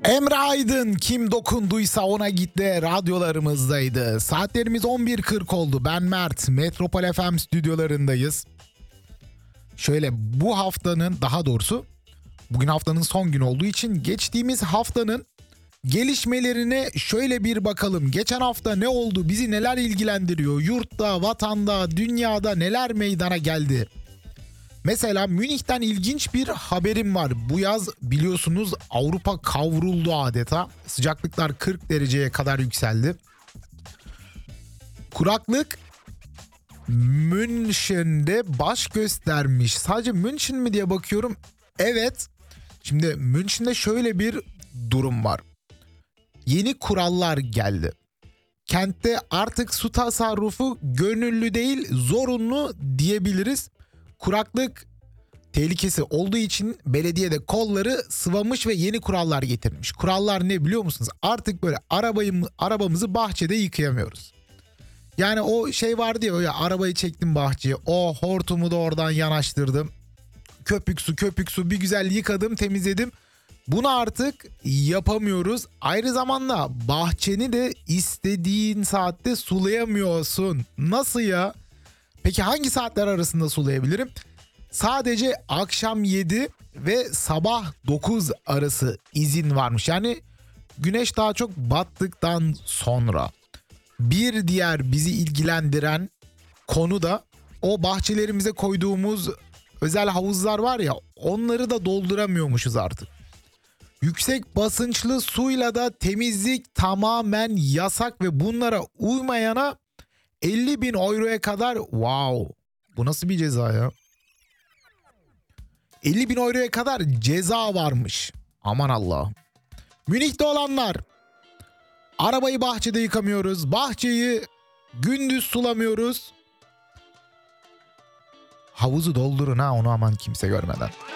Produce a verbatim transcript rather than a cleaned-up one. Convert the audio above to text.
Emre Aydın, kim dokunduysa ona gitti radyolarımızdaydı. Saatlerimiz on bir kırk oldu. Ben Mert, Metropol F M stüdyolarındayız. Şöyle, bu haftanın, daha doğrusu bugün haftanın son günü olduğu için geçtiğimiz haftanın gelişmelerine şöyle bir bakalım. Geçen hafta ne oldu, bizi neler ilgilendiriyor, yurtta, vatanda, dünyada neler meydana geldi? Mesela Münih'ten ilginç bir haberim var. Bu yaz biliyorsunuz Avrupa kavruldu adeta. Sıcaklıklar kırk dereceye kadar yükseldi. Kuraklık München'de baş göstermiş. Sadece München mi diye bakıyorum. Evet. Şimdi München'de şöyle bir durum var. Yeni kurallar geldi. Kentte artık su tasarrufu gönüllü değil, zorunlu diyebiliriz. Kuraklık tehlikesi olduğu için belediye de kolları sıvamış ve yeni kurallar getirmiş. Kurallar ne biliyor musunuz? Artık böyle arabayı, arabamızı bahçede yıkayamıyoruz. Yani o şey vardı ya, ya arabayı çektim bahçeye, o hortumu da oradan yanaştırdım. Köpük su köpük su bir güzel yıkadım, temizledim. Bunu artık yapamıyoruz. Aynı zamanda bahçeni de istediğin saatte sulayamıyorsun. Nasıl ya? Peki hangi saatler arasında sulayabilirim? Sadece akşam yedi ve sabah dokuz arası izin varmış. Yani güneş daha çok battıktan sonra. Bir diğer bizi ilgilendiren konu da o bahçelerimize koyduğumuz özel havuzlar var ya, onları da dolduramıyormuşuz artık. Yüksek basınçlı suyla da temizlik tamamen yasak ve bunlara uymayana elli bin euroya kadar, wow, bu nasıl bir ceza ya? elli bin euroya kadar ceza varmış. Aman Allah. Münih'te olanlar, arabayı bahçede yıkamıyoruz, bahçeyi gündüz sulamıyoruz. Havuzu doldurun ha, onu aman kimse görmeden.